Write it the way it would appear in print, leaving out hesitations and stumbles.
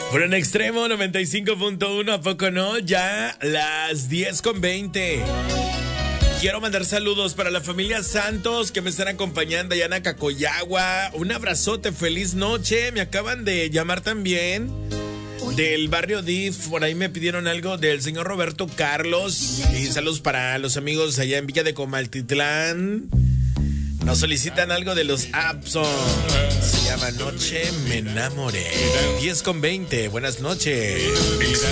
Por un extremo 95.1, ¿a poco no? Ya las 10:20. Quiero mandar saludos para la familia Santos que me están acompañando allá en Acacoyagua. Un abrazote, feliz noche. Me acaban de llamar también del barrio DIF. Por ahí me pidieron algo del señor Roberto Carlos. Y saludos para los amigos allá en Villa de Comaltitlán. Nos solicitan algo de los Abson. Se llama Noche Me Enamoré. 10:20. Buenas noches.